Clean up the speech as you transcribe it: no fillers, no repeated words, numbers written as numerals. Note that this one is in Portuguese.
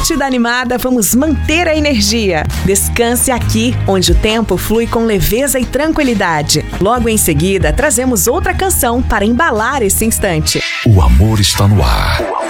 Batida animada, vamos manter a energia. Descanse aqui, onde o tempo flui com leveza e tranquilidade. Logo em seguida, trazemos outra canção para embalar esse instante. O amor está no ar.